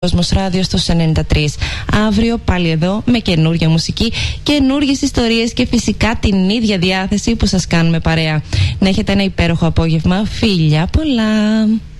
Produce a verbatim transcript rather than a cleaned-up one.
Κόσμος Ράδιο στους ενενήντα τρία. Αύριο πάλι εδώ με καινούργια μουσική, καινούργιες ιστορίες και φυσικά την ίδια διάθεση που σας κάνουμε παρέα. Να έχετε ένα υπέροχο απόγευμα. Φιλιά πολλά!